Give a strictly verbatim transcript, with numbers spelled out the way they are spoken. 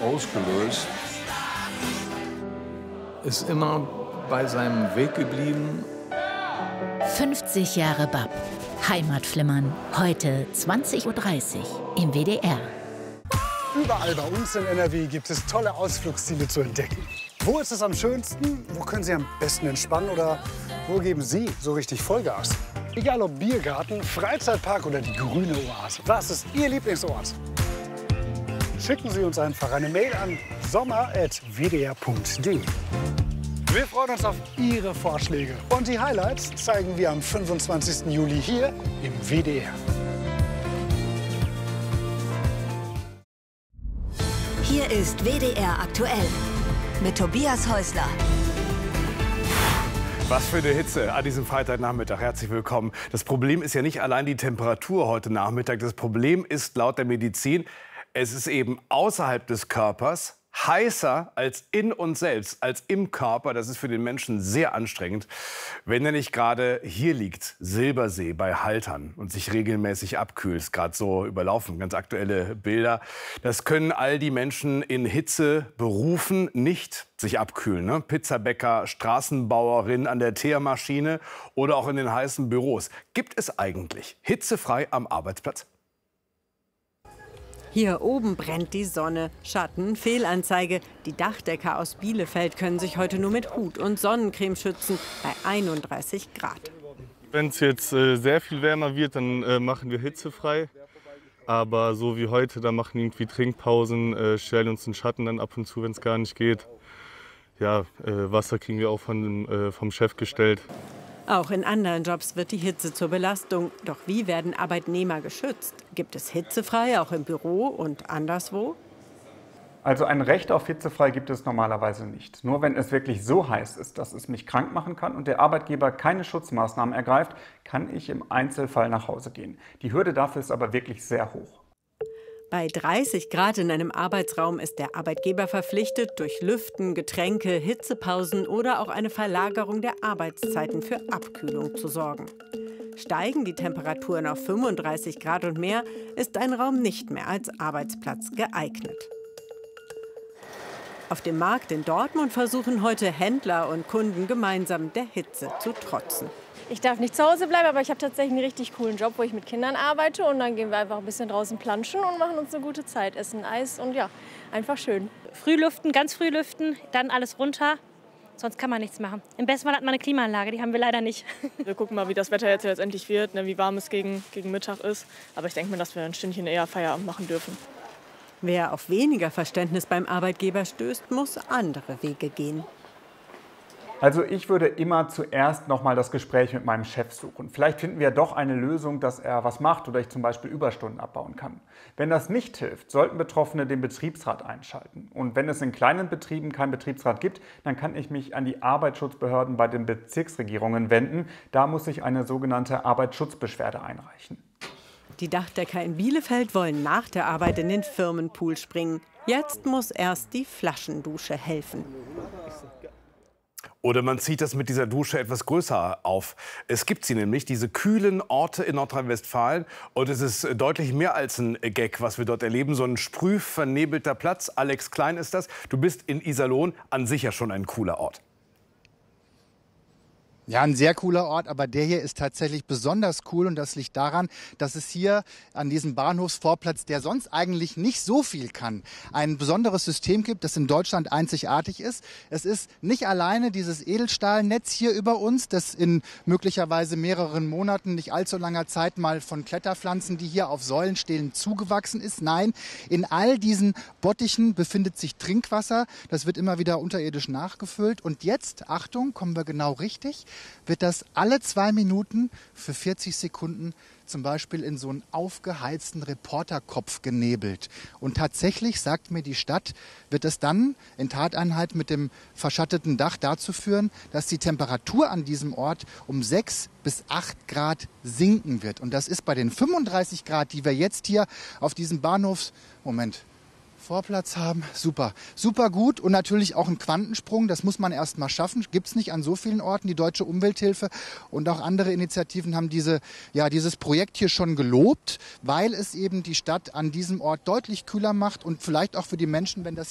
ausgelöst. Ist immer bei seinem Weg geblieben. fünfzig Jahre B A P. Heimatflimmern. Heute zwanzig Uhr dreißig im W D R. Überall bei uns in N R W gibt es tolle Ausflugsziele zu entdecken. Wo ist es am schönsten? Wo können Sie am besten entspannen? Oder wo geben Sie so richtig Vollgas? Egal ob Biergarten, Freizeitpark oder die grüne Oase. Was ist Ihr Lieblingsort? Schicken Sie uns einfach eine Mail an sommer at w d r punkt d e. Wir freuen uns auf Ihre Vorschläge. Und die Highlights zeigen wir am fünfundzwanzigsten Juli hier im W D R. Hier ist W D R aktuell mit Tobias Häusler. Was für eine Hitze an diesem Freitagnachmittag. Herzlich willkommen. Das Problem ist ja nicht allein die Temperatur heute Nachmittag. Das Problem ist laut der Medizin, es ist eben außerhalb des Körpers heißer als in uns selbst, als im Körper. Das ist für den Menschen sehr anstrengend, wenn er nicht gerade hier liegt, Silbersee bei Haltern und sich regelmäßig abkühlt. Ist gerade so überlaufen, ganz aktuelle Bilder. Das können all die Menschen in Hitzeberufen nicht sich abkühlen. Ne? Pizzabäcker, Straßenbauerin an der Teermaschine oder auch in den heißen Büros. Gibt es eigentlich hitzefrei am Arbeitsplatz? Hier oben brennt die Sonne. Schatten, Fehlanzeige. Die Dachdecker aus Bielefeld können sich heute nur mit Hut und Sonnencreme schützen bei einunddreißig Grad. Wenn es jetzt äh, sehr viel wärmer wird, dann äh, machen wir hitzefrei. Aber so wie heute, da machen irgendwie Trinkpausen, äh, stellen uns den Schatten dann ab und zu, wenn es gar nicht geht. Ja, äh, Wasser kriegen wir auch von, äh, vom Chef gestellt. Auch in anderen Jobs wird die Hitze zur Belastung. Doch wie werden Arbeitnehmer geschützt? Gibt es hitzefrei auch im Büro und anderswo? Also ein Recht auf hitzefrei gibt es normalerweise nicht. Nur wenn es wirklich so heiß ist, dass es mich krank machen kann und der Arbeitgeber keine Schutzmaßnahmen ergreift, kann ich im Einzelfall nach Hause gehen. Die Hürde dafür ist aber wirklich sehr hoch. Bei dreißig Grad in einem Arbeitsraum ist der Arbeitgeber verpflichtet, durch Lüften, Getränke, Hitzepausen oder auch eine Verlagerung der Arbeitszeiten für Abkühlung zu sorgen. Steigen die Temperaturen auf fünfunddreißig Grad und mehr, ist ein Raum nicht mehr als Arbeitsplatz geeignet. Auf dem Markt in Dortmund versuchen heute Händler und Kunden gemeinsam der Hitze zu trotzen. Ich darf nicht zu Hause bleiben, aber ich habe tatsächlich einen richtig coolen Job, wo ich mit Kindern arbeite. Und dann gehen wir einfach ein bisschen draußen planschen und machen uns eine gute Zeit. Essen Eis und ja, einfach schön. Früh lüften, ganz früh lüften, dann alles runter. Sonst kann man nichts machen. Im besten Fall hat man eine Klimaanlage, die haben wir leider nicht. Wir gucken mal, wie das Wetter jetzt letztendlich wird, ne, wie warm es gegen, gegen Mittag ist. Aber ich denke mir, dass wir ein Stündchen eher Feierabend machen dürfen. Wer auf weniger Verständnis beim Arbeitgeber stößt, muss andere Wege gehen. Also ich würde immer zuerst noch mal das Gespräch mit meinem Chef suchen. Vielleicht finden wir doch eine Lösung, dass er was macht oder ich zum Beispiel Überstunden abbauen kann. Wenn das nicht hilft, sollten Betroffene den Betriebsrat einschalten. Und wenn es in kleinen Betrieben keinen Betriebsrat gibt, dann kann ich mich an die Arbeitsschutzbehörden bei den Bezirksregierungen wenden. Da muss ich eine sogenannte Arbeitsschutzbeschwerde einreichen. Die Dachdecker in Bielefeld wollen nach der Arbeit in den Firmenpool springen. Jetzt muss erst die Flaschendusche helfen. Oder man zieht das mit dieser Dusche etwas größer auf. Es gibt sie nämlich, diese kühlen Orte in Nordrhein-Westfalen. Und es ist deutlich mehr als ein Gag, was wir dort erleben. So ein sprühvernebelter Platz. Alex Klein ist das. Du bist in Iserlohn, an sich ja schon ein cooler Ort. Ja, ein sehr cooler Ort, aber der hier ist tatsächlich besonders cool und das liegt daran, dass es hier an diesem Bahnhofsvorplatz, der sonst eigentlich nicht so viel kann, ein besonderes System gibt, das in Deutschland einzigartig ist. Es ist nicht alleine dieses Edelstahlnetz hier über uns, das in möglicherweise mehreren Monaten, nicht allzu langer Zeit mal von Kletterpflanzen, die hier auf Säulen stehen, zugewachsen ist. Nein, in all diesen Bottichen befindet sich Trinkwasser. Das wird immer wieder unterirdisch nachgefüllt. Und jetzt, Achtung, kommen wir genau richtig, wird das alle zwei Minuten für vierzig Sekunden zum Beispiel in so einen aufgeheizten Reporterkopf genebelt. Und tatsächlich, sagt mir die Stadt, wird es dann in Tateinheit mit dem verschatteten Dach dazu führen, dass die Temperatur an diesem Ort um sechs bis acht Grad sinken wird. Und das ist bei den fünfunddreißig Grad, die wir jetzt hier auf diesem Bahnhofs... Moment... Vorplatz haben, super, super gut und natürlich auch ein Quantensprung, das muss man erst mal schaffen, gibt es nicht an so vielen Orten. Die Deutsche Umwelthilfe und auch andere Initiativen haben diese, ja, dieses Projekt hier schon gelobt, weil es eben die Stadt an diesem Ort deutlich kühler macht und vielleicht auch für die Menschen, wenn das